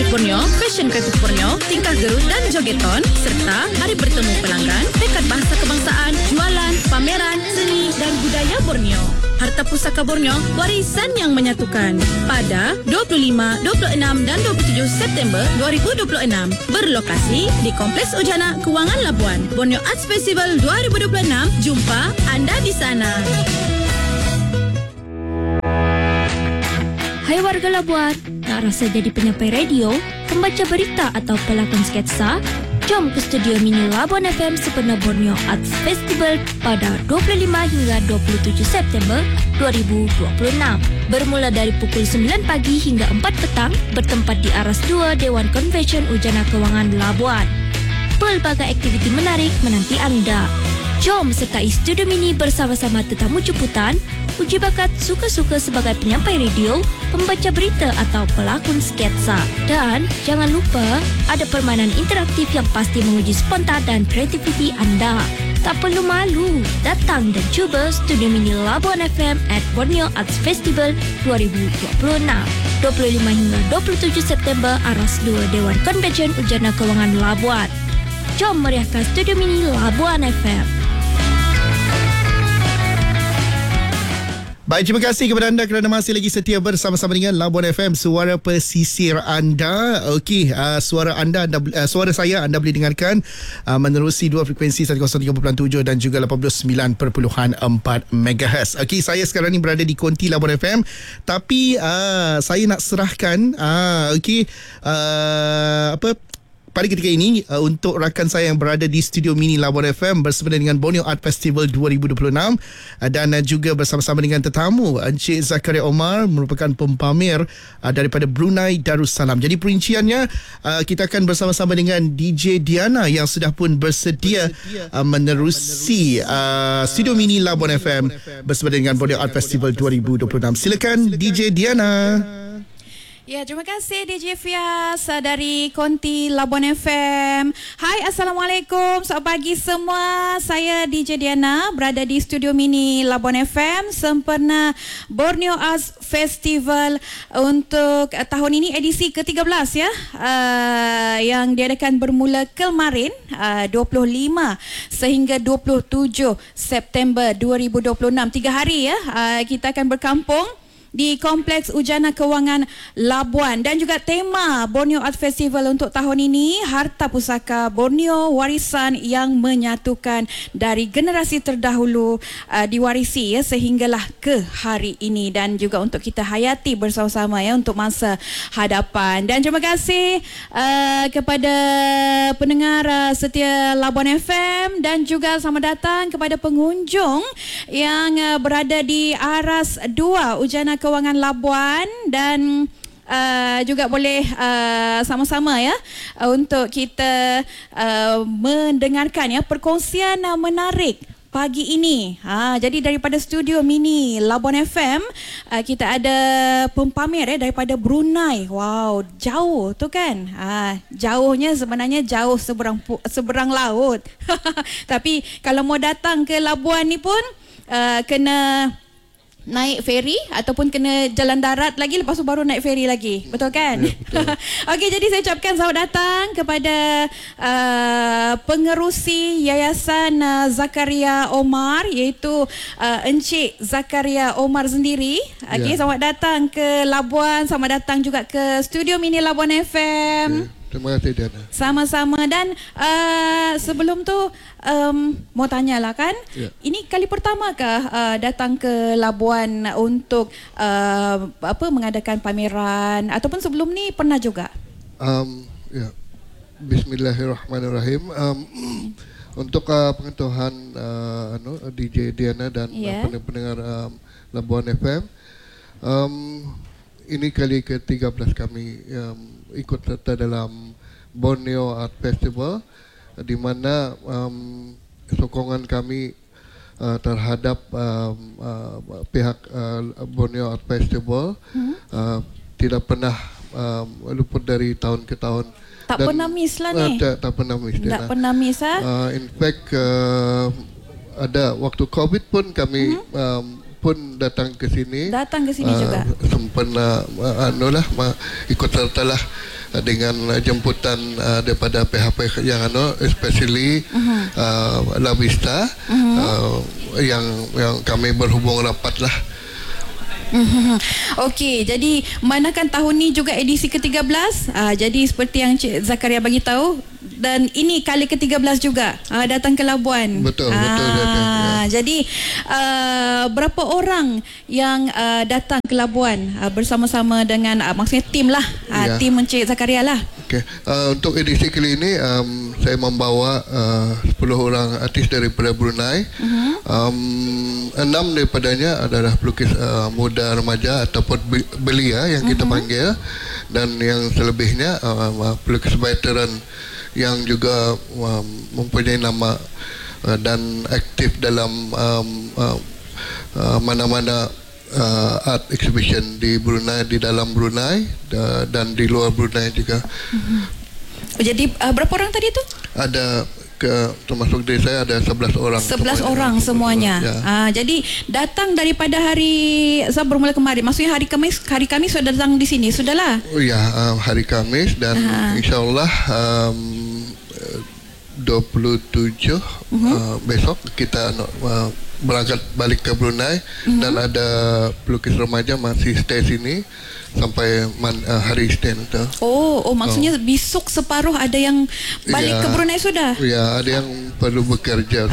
Borneo, Fashion Kreatif Borneo, Tingkah Gerut dan Jogeton, serta Hari Bertemu Pelanggan, Pekat Bahasa Kebangsaan, Jualan, Pameran, Seni dan Budaya Borneo. Harta Pusaka Borneo, warisan yang menyatukan. Pada 25, 26 dan 27 September 2026. Berlokasi di Kompleks Ujana Kewangan Labuan. Borneo Arts Festival 2026. Jumpa anda di sana. Hai warga Labuan, tak rasa jadi penyampai radio, pembaca berita atau pelakon sketsa? Jom ke studio mini Labuan FM sempena Borneo Arts Festival pada 25 hingga 27 September 2026. Bermula dari pukul 9 pagi hingga 4 petang, bertempat di Aras 2 Dewan Convention Ujana Kewangan Labuan. Pelbagai aktiviti menarik menanti anda. Jom sertai studio mini bersama-sama tetamu jemputan, uji bakat suka-suka sebagai penyampai radio, pembaca berita atau pelakon sketsa. Dan jangan lupa, ada permainan interaktif yang pasti menguji spontan dan kreativiti anda. Tak perlu malu, datang dan cuba studio mini Labuan FM at Borneo Arts Festival 2026. 25 hingga 27 September, Aras 2 Dewan Convention Ujana Kewangan Labuan. Jom meriahkan studio mini Labuan FM. Baik, terima kasih kepada anda kerana masih lagi setia bersama-sama dengan Labuan FM, suara pesisir anda. Okey, suara saya anda boleh dengarkan menerusi dua frekuensi 103.7 dan juga 89.4 MHz. Okey, saya sekarang ni berada di Konti Labuan FM, tapi saya nak serahkan pada ketika ini untuk rakan saya yang berada di studio mini Labuan FM bersama dengan Borneo Art Festival 2026 dan juga bersama-sama dengan tetamu Encik Zakaria Omar, merupakan pempamer daripada Brunei Darussalam. Jadi perinciannya kita akan bersama-sama dengan DJ Diana yang sudah pun bersedia menerusi studio mini Labuan FM bersama dengan Borneo Art Festival 2026. Silakan DJ Diana. Ya, terima kasih DJ Fias dari Konti Labuan FM. Hai, Assalamualaikum. Selamat pagi semua. Saya DJ Diana berada di studio mini Labuan FM sempena Borneo Arts Festival untuk tahun ini edisi ke-13 ya. Yang diadakan bermula kemarin 25 sehingga 27 September 2026. 3 hari ya. Kita akan berkampung di Kompleks Ujana Kewangan Labuan, dan juga tema Borneo Art Festival untuk tahun ini, Harta Pusaka Borneo, warisan yang menyatukan dari generasi terdahulu diwarisi ya sehinggalah ke hari ini, dan juga untuk kita hayati bersama-sama ya untuk masa hadapan. Dan terima kasih kepada pendengar setia Labuan FM, dan juga selamat datang kepada pengunjung yang berada di Aras 2 Ujana Kewangan Labuan, dan juga boleh sama-sama ya untuk kita mendengarkan ya perkongsian menarik pagi ini. Jadi daripada studio mini Labuan FM kita ada pempamer daripada Brunei. Wow, jauh tu kan. Jauhnya sebenarnya jauh seberang laut. Tapi kalau mau datang ke Labuan ni pun kena naik feri ataupun kena jalan darat lagi, lepas tu baru naik feri lagi. Betul kan? Ya, okey, jadi saya ucapkan selamat datang kepada pengerusi Yayasan Zakaria Omar, iaitu Encik Zakaria Omar sendiri. Okey, selamat datang ke Labuan, selamat datang juga ke studio mini Labuan FM. Terima kasih Diana. Sama-sama. Dan sebelum tu mau tanyalah kan, ini kali pertamakah datang ke Labuan untuk mengadakan pameran, ataupun sebelum ni pernah juga? Ya. Bismillahirrahmanirrahim. Untuk pengetahuan DJ Diana dan pendengar Labuan FM, ini kali ke-13 kami ikut serta dalam Borneo Art Festival, di mana sokongan kami terhadap pihak Borneo Art Festival tidak pernah luput dari tahun ke tahun. Tak pernah miss lah ni. Tak pernah miss. Tak pernah miss in fact, ada waktu COVID pun kami pun datang ke sini. Datang ke sini juga. Sempena ikut sertalah dengan jemputan daripada pihak-pihak yang especially La Vista yang kami berhubung rapat lah. Okey, jadi manakan tahun ni juga edisi ke-13. Jadi seperti yang Cik Zakaria bagi tahu, dan ini kali ke-13 juga datang ke Labuan. Betul. Ya. Jadi berapa orang yang datang ke Labuan bersama-sama dengan maksudnya tim lah, tim Encik Zakaria lah. Okay. Untuk edisi kali ini saya membawa 10 orang artis daripada Brunei. 6 daripadanya adalah pelukis muda remaja ataupun belia yang kita panggil, dan yang selebihnya pelukis veteran yang juga mempunyai nama dan aktif dalam mana-mana art exhibition di Brunei, di dalam Brunei dan di luar Brunei juga. Jadi berapa orang tadi tu? Ada termasuk diri saya ada 11 orang. 11 orang semuanya. Ya. Jadi datang daripada hari bermula kemarin. Maksudnya hari Khamis sudah datang di sini, sudahlah. Oh ya, hari Khamis dan insya-Allah 27 besok kita berangkat balik ke Brunei dan ada pelukis remaja masih stay sini sampai hari Isnin tu. Oh, maksudnya besok separuh ada yang balik ke Brunei sudah? Ya, ada yang perlu bekerja.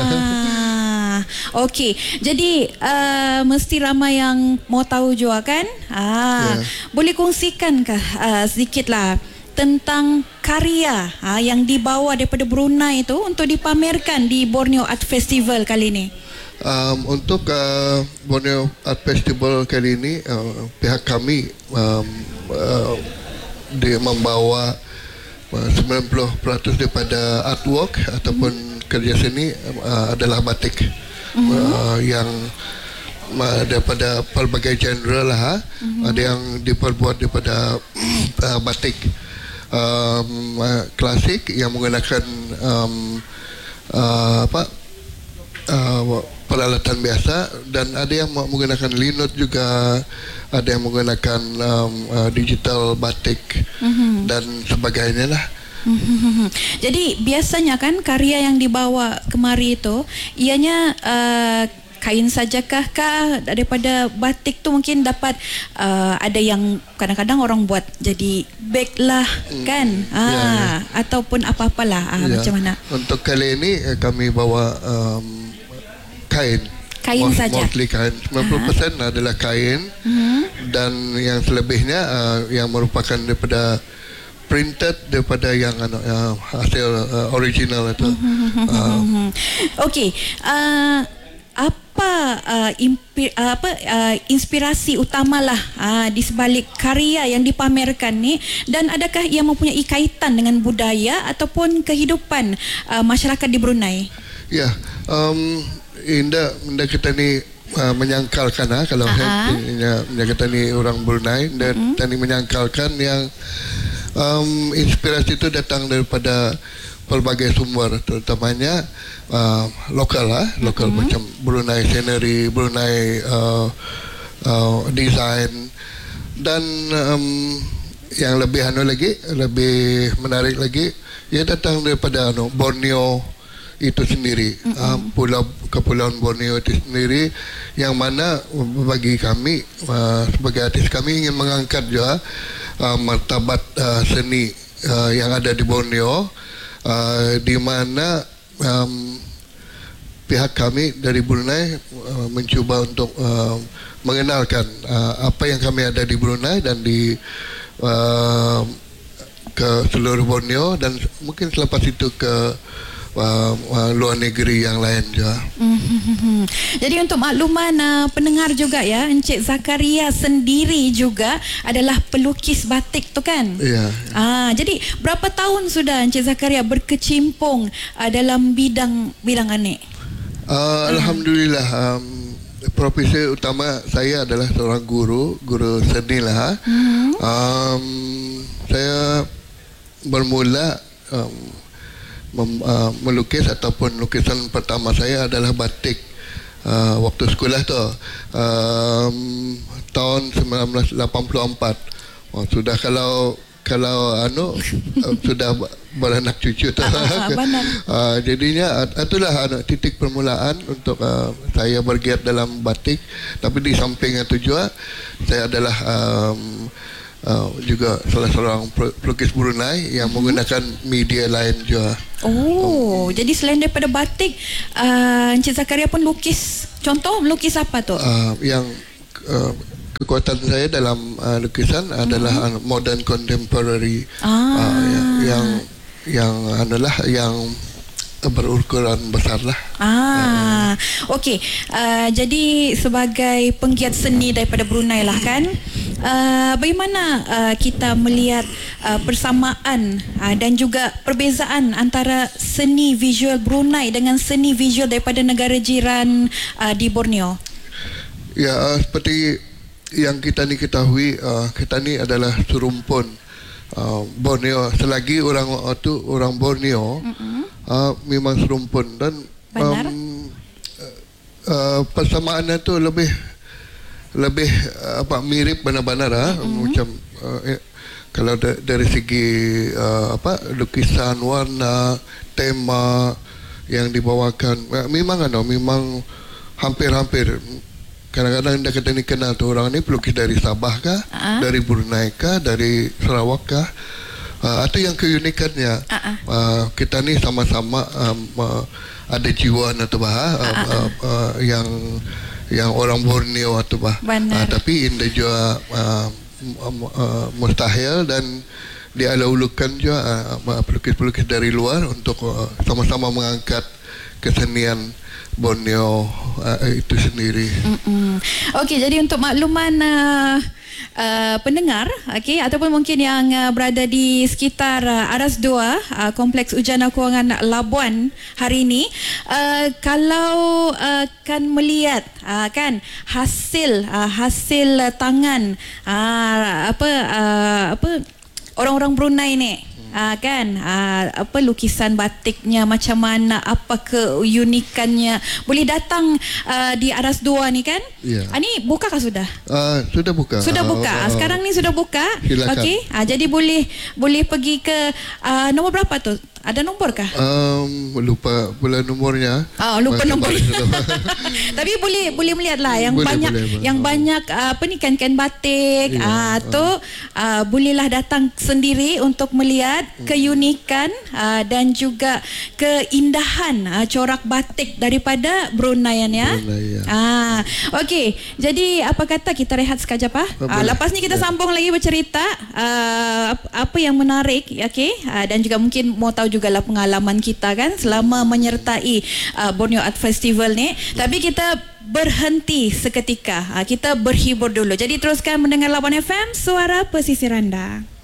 Okey. Jadi mesti ramai yang mau tahu juga kan? Boleh kongsikankah sedikitlah tentang karya yang dibawa daripada Brunei itu untuk dipamerkan di Borneo Art Festival kali ini? Untuk Borneo Art Festival kali ini pihak kami dia membawa 90% daripada artwork ataupun kerja seni adalah batik yang daripada pelbagai genre lah. Ada yang diperbuat daripada batik klasik yang menggunakan peralatan biasa, dan ada yang menggunakan linut juga, ada yang menggunakan digital batik dan sebagainya lah. Jadi biasanya kan karya yang dibawa kemari itu ianya kain sajakah daripada batik tu mungkin dapat ada yang kadang-kadang orang buat jadi beg lah kan, ataupun apa-apalah macam mana. Untuk kali ini kami bawa kain saja. Mostly kain. 90% adalah kain dan yang selebihnya yang merupakan daripada printed daripada yang hasil original itu. Okey. Inspirasi utamalah di sebalik karya yang dipamerkan ni, dan adakah ia mempunyai kaitan dengan budaya ataupun kehidupan masyarakat di Brunei? Ya, Indah kita ni menyangkalkan kalau kita ni orang Brunei, dan kita ni menyangkalkan yang inspirasi itu datang daripada pelbagai sumber, terutamanya lokal macam Brunei scenery, Brunei design, dan yang lebih lebih menarik lagi, ia datang daripada Borneo itu sendiri, Kepulauan Borneo itu sendiri, yang mana bagi kami sebagai artis kami ingin mengangkat juga martabat seni yang ada di Borneo, di mana pihak kami dari Brunei mencuba untuk mengenalkan apa yang kami ada di Brunei dan di ke seluruh Borneo, dan mungkin selepas itu ke luar negeri yang lain juga. Jadi untuk makluman pendengar juga ya, Encik Zakaria sendiri juga adalah pelukis batik tu kan? Ya. Jadi berapa tahun sudah Encik Zakaria berkecimpung dalam bidang ini? Alhamdulillah, profesi utama saya adalah seorang guru seni lah. Saya bermula melukis, ataupun lukisan pertama saya adalah batik waktu sekolah tu, tahun 1984. Sudah kalau kalau sudah beranak cucu tu. Benar. Jadinya itulah titik permulaan untuk saya bergiat dalam batik. Tapi di samping itu juga saya adalah juga salah seorang pelukis Brunei yang menggunakan media lain juga. Jadi selain daripada batik, Encik Zakaria pun lukis. Contoh melukis apa tu? Yang kekuatan saya dalam lukisan adalah modern contemporary, yang berukuran besar lah. Okey. Jadi sebagai penggiat seni daripada Brunei lah kan, bagaimana kita melihat persamaan dan juga perbezaan antara seni visual Brunei dengan seni visual daripada negara jiran di Borneo? Ya, seperti yang kita ni ketahui, kita ni adalah serumpun Borneo. Selagi orang Borneo memang serumpun, dan persamaannya tu lebih mirip benar-benar macam kalau dari segi lukisan, warna, tema yang dibawakan, memang hampir-hampir. Kadang-kadang dia kata ni kenal tu orang ni pelukis dari Sabah kah, dari Brunei kah, dari Sarawak kah. Itu yang keunikannya. Kita ni sama-sama ada jiwa atau yang orang Borneo atau tapi indah juga mustahil dan dialaulukan juga pelukis-pelukis dari luar untuk sama-sama mengangkat kesenian Borneo itu sendiri. Okey, jadi untuk makluman pendengar, okey, ataupun mungkin yang berada di sekitar Aras 2, Kompleks Ujana Kewangan Labuan hari ini, kalau kan melihat kan hasil tangan orang-orang Brunei ni, kan lukisan batiknya macam mana, apa keunikannya, boleh datang di Aras 2 ni kan. Ni buka kah sudah? Sudah buka. Sekarang ni sudah buka. Okey, jadi boleh pergi ke nombor berapa tu? Ada nombor kah? Lupa pula nomornya. Lupa nomornya. Tapi boleh melihat lah yang banyak kain batik. Bolehlah datang sendiri untuk melihat keunikan dan juga keindahan corak batik daripada Brunei ya. Okey, jadi apa kata kita rehat sekejap lepas ni kita sambung lagi bercerita apa yang menarik, okey, dan juga mungkin mau tahu jugalah pengalaman kita kan selama menyertai Borneo Art Festival ni. Tapi kita berhenti seketika, kita berhibur dulu. Jadi teruskan mendengar Labuan FM, suara pesisir anda.